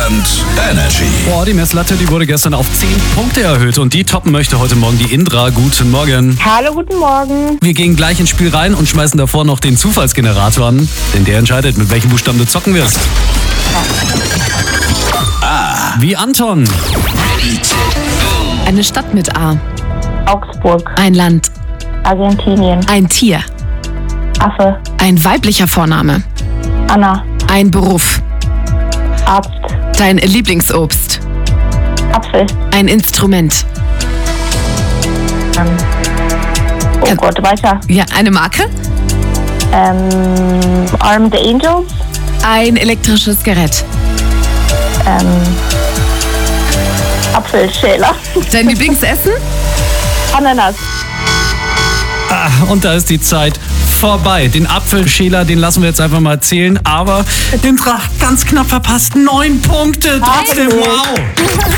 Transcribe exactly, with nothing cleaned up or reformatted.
Energy. Boah, die Messlatte, die wurde gestern auf zehn Punkte erhöht und die toppen möchte heute Morgen die Indra. Guten Morgen. Hallo, guten Morgen. Wir gehen gleich ins Spiel rein und schmeißen davor noch den Zufallsgenerator an, denn der entscheidet, mit welchem Buchstaben du zocken wirst. A. Wie Anton. Eine Stadt mit A. Augsburg. Ein Land. Argentinien. Ein Tier. Affe. Ein weiblicher Vorname. Anna. Ein Beruf. Arzt. Dein Lieblingsobst. Apfel. Ein Instrument. Ähm, oh Ja. Gott, weiter. Ja, eine Marke. Ähm, Arm the Angels. Ein elektrisches Gerät. Ähm, Apfelschäler. Dein Lieblingsessen. Ananas. Ah, und da ist die Zeit vorbei. Den Apfelschäler, den lassen wir jetzt einfach mal zählen, aber Indra ganz knapp verpasst. Neun Punkte. Trotzdem, wow.